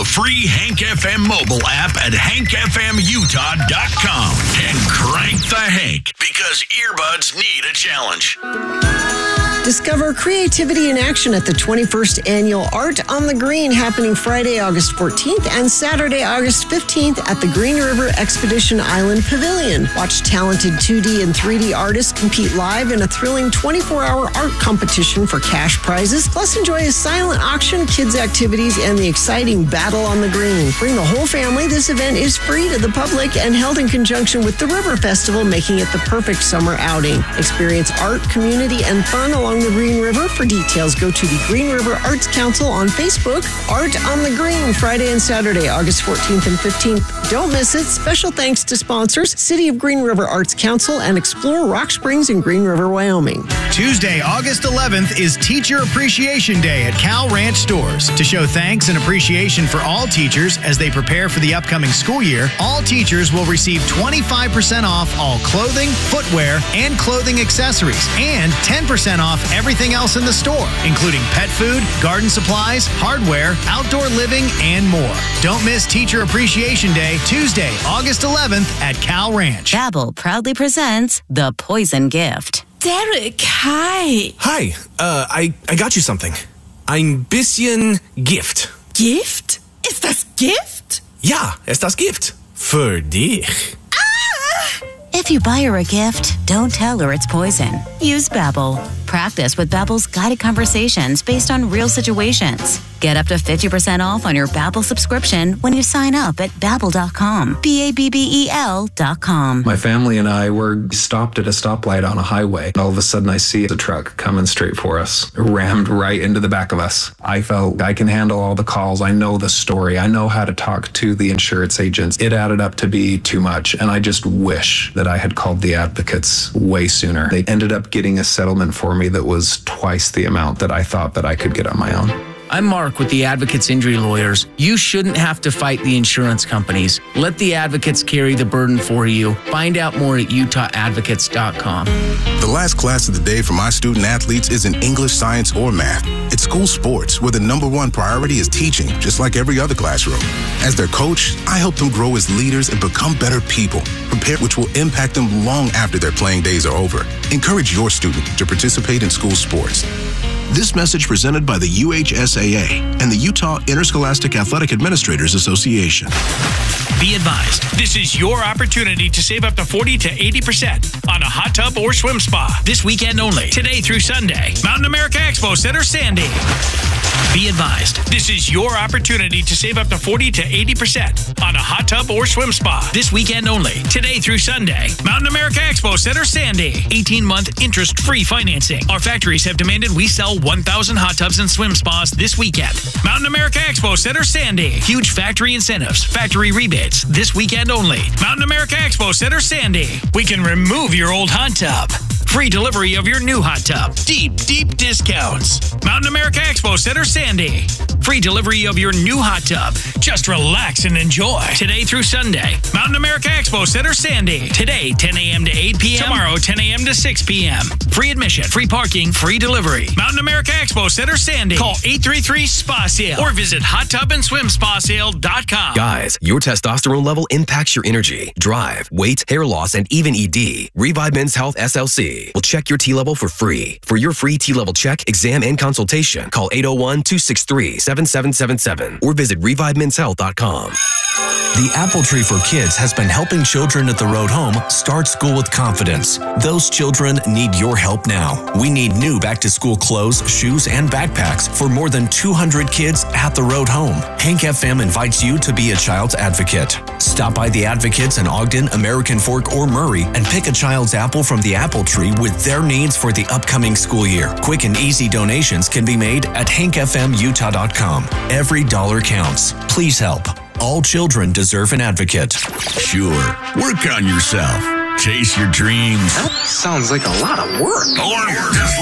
the free Hank FM mobile app at hankfmutah.com and crank the Hank, because earbuds need a challenge. Discover creativity in action at the 21st Annual Art on the Green, happening Friday, August 14th and Saturday, August 15th at the Green River Expedition Island Pavilion. Watch talented 2D and 3D artists compete live in a thrilling 24-hour art competition for cash prizes. Plus, enjoy a silent auction, kids' activities, and the exciting Battle on the Green. Bring the whole family. This event is free to the public and held in conjunction with the River Festival, making it the perfect summer outing. Experience art, community, and fun along the Green River. For details, go to the Green River Arts Council on Facebook. Art on the Green, Friday and Saturday, August 14th and 15th. Don't miss it. Special thanks to sponsors, City of Green River Arts Council and Explore Rock Springs in Green River, Wyoming. Tuesday, August 11th is Teacher Appreciation Day at Cal Ranch Stores. To show thanks and appreciation for all teachers as they prepare for the upcoming school year, all teachers will receive 25% off all clothing, footwear, and clothing accessories, and 10% off everything else in the store, including pet food, garden supplies, hardware, outdoor living, and more. Don't miss Teacher Appreciation Day, Tuesday, August 11th at Cal Ranch. Babbel proudly presents The Poison Gift. Derek, hi. Hi, I got you something. Ein bisschen Gift. Gift? Ist das Gift? Ja, ist das Gift. Für dich. If you buy her a gift, don't tell her it's poison. Use Babbel. Practice with Babbel's guided conversations based on real situations. Get up to 50% off on your Babbel subscription when you sign up at Babbel.com. Babbel.com. My family and I were stopped at a stoplight on a highway. All of a sudden, I see a truck coming straight for us, rammed right into the back of us. I felt I can handle all the calls. I know the story. I know how to talk to the insurance agents. It added up to be too much, and I just wish that I had called the advocates way sooner. They ended up getting a settlement for me that was twice the amount that I thought that I could get on my own. I'm Mark with the Advocates Injury Lawyers. You shouldn't have to fight the insurance companies. Let the advocates carry the burden for you. Find out more at utahadvocates.com. The last class of the day for my student athletes isn't English, science, or math. It's school sports, where the #1 priority is teaching, just like every other classroom. As their coach, I help them grow as leaders and become better people, which will impact them long after their playing days are over. Encourage your student to participate in school sports. This message presented by the UHSAA and the Utah Interscholastic Athletic Administrators Association. Be advised, this is your opportunity to save up to 40 to 80% on a hot tub or swim spa this weekend only, today through Sunday. Mountain America Expo Center, Sandy. Be advised, this is your opportunity to save up to 40 to 80% on a hot tub or swim spa this weekend only, today through Sunday. Mountain America Expo Center, Sandy. 18-month interest-free financing. Our factories have demanded we sell 1,000 hot tubs and swim spas this weekend. Mountain America Expo Center, Sandy. Huge factory incentives, factory rebates this weekend only. Mountain America Expo Center, Sandy. We can remove your old hot tub. Free delivery of your new hot tub. Deep discounts. Mountain America Expo Center, Sandy. Free delivery of your new hot tub. Just relax and enjoy. Today through Sunday. Mountain America Expo Center, Sandy. Today, 10 a.m. to 8 p.m. Tomorrow, 10 a.m. to 6 p.m. Free admission, free parking, free delivery. Mountain America Expo Center, Sandy. Call 833-SPA-SALE or visit hottubandSwimSpaSale.com. Guys, your testosterone level impacts your energy, drive, weight, hair loss, and even ED. Revive Men's Health SLC will check your T level for free. For your free T level check, exam, and consultation, call 801-263-7777 or visit ReviveMen'sHealth.com. The Apple Tree for Kids has been helping children at the road home start school with confidence. Those children need your help now. We need new back-to-school clothes, shoes, and backpacks for more than 200 kids at the road home. Hank FM invites you to be a child's advocate. Stop by the Advocates in Ogden, American Fork, or Murray and pick a child's apple from the Apple Tree with their needs for the upcoming school year. Quick and easy donations can be made at hankfmutah.com. Every dollar counts. Please help. All children deserve an advocate. Sure, work on yourself. Chase your dreams. That sounds like a lot of work. Or just